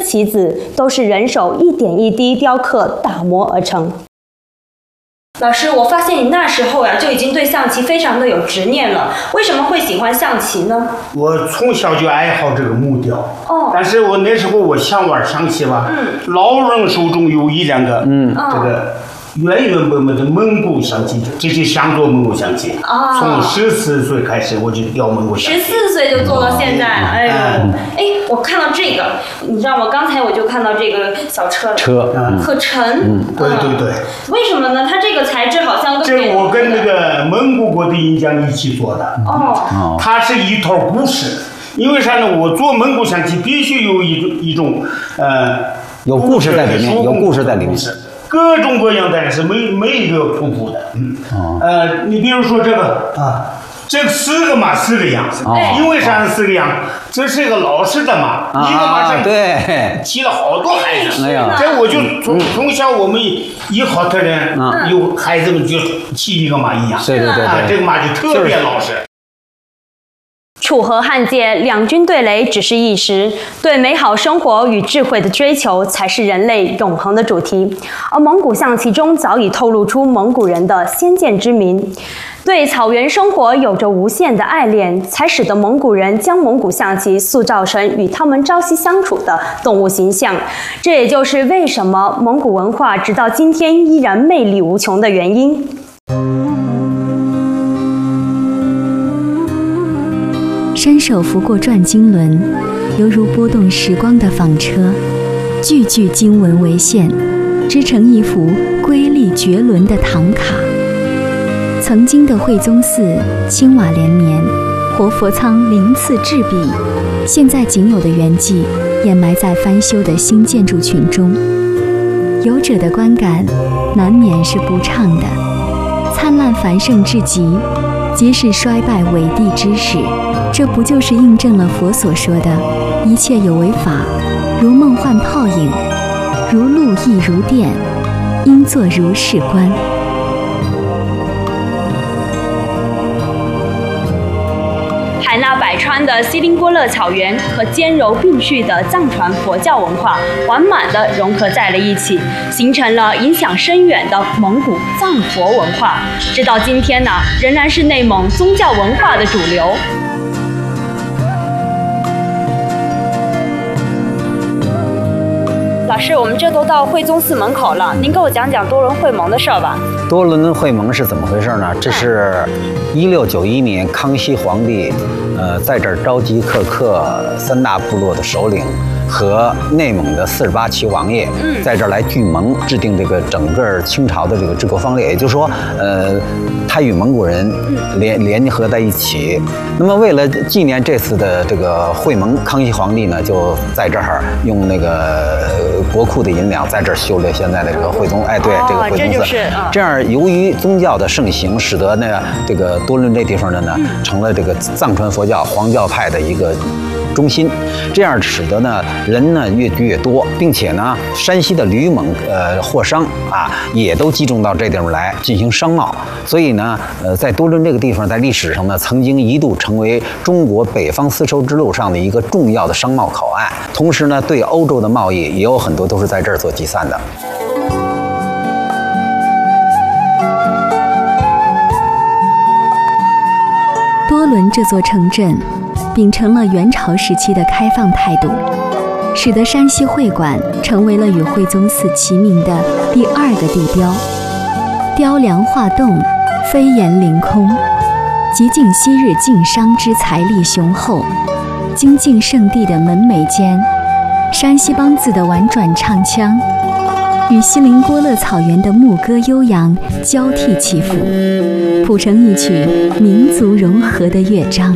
棋子都是人手一点一滴雕刻打磨而成。老师，我发现你那时候就已经对象棋非常的有执念了，为什么会喜欢象棋呢？ 我从小就爱好这个木雕，但是我那时候我想玩象棋吧，老人手中有一两个，这个原本的蒙古象棋，这就想做蒙古象棋。从14岁开始我就雕蒙古象棋 ，14岁就做到现在了。我看到这个，你知道吗？刚才我就看到这个小车，可沉。 对。 为什么呢？它这个材质好像这我跟那个蒙古国的银匠一起做的。它是一套故事。因为啥呢？我做蒙古象棋必须有一种有故事在里面，有故事在里面。 各种各样的人是每一个重复的。你比如说这个这4个马4个样，因为啥4个样？这是一个老师的马，一个马上骑了好多孩子。这我就从小我们一好的人有孩子们就骑一个马一样。 对， 这个马就特别老实。 楚河汉界，两军对垒只是一时，对美好生活与智慧的追求才是人类永恒的主题。而蒙古象棋中早已透露出蒙古人的先见之明，对草原生活有着无限的爱恋，才使得蒙古人将蒙古象棋塑造成与他们朝夕相处的动物形象。这也就是为什么蒙古文化直到今天依然魅力无穷的原因。 伸手拂过转经轮，犹如拨动时光的纺车，句句经文为线，织成一幅瑰丽绝伦的唐卡。曾经的惠宗寺青瓦连绵，活佛仓鳞次栉比，现在仅有的圆迹掩埋在翻修的新建筑群中，游者的观感难免是不畅的。灿烂繁盛至极，即使衰败伟地之始，这不就是印证了佛所说的一切有为法，如梦幻泡影，如露亦如电，应作如是观。 海纳百川的锡林郭勒草原和兼柔并蓄的藏传佛教文化完满地融合在了一起，形成了影响深远的蒙古藏佛文化。直到今天呢，仍然是内蒙宗教文化的主流。老师，我们这都到惠宗寺门口了，您给我讲讲多伦会盟的事儿吧。 多伦会盟是怎么回事呢？这是1691年康熙皇帝，在这儿召集克3大部落的首领和内蒙的48旗王爷，在这儿来聚盟，制定这个整个清朝的这个治国方略。也就是说，他与蒙古人联合在一起。那么为了纪念这次的这个会盟，康熙皇帝呢就在这儿用那个国库的银两在这儿修了现在的这个惠宗，这个惠宗寺。这样由于宗教的盛行，使得呢这个多伦这地方呢成了这个藏传佛教黄教派的一个中心，这样使得呢人呢越聚越多，并且呢山西的吕蒙货商也都集中到这地方来进行商贸，所以呢在多伦这个地方在历史上呢曾经一度成为中国北方丝绸之路上的一个重要的商贸口岸，同时呢对欧洲的贸易也有很多都是在这儿做集散的。 多伦这座城镇秉承了元朝时期的开放态度，使得山西会馆成为了与惠宗寺齐名的第2个地标。雕梁画栋，飞檐凌空，极尽昔日晋商之财力雄厚。精进圣地的门楣间，山西梆子的婉转唱腔与锡林郭勒草原的牧歌悠扬交替起伏，谱成一曲民族融合的乐章。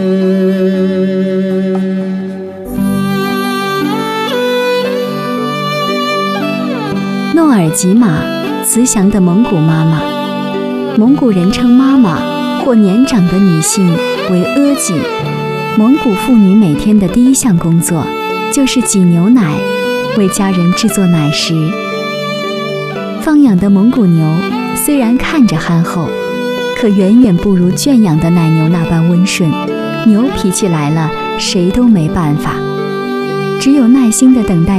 诺尔吉玛，慈祥的蒙古妈妈。蒙古人称妈妈或年长的女性为阿吉。蒙古妇女每天的第一项工作就是挤牛奶，为家人制作奶食。放养的蒙古牛虽然看着憨厚，可远远不如圈养的奶牛那般温顺。牛脾气来了，谁都没办法，只有耐心地等待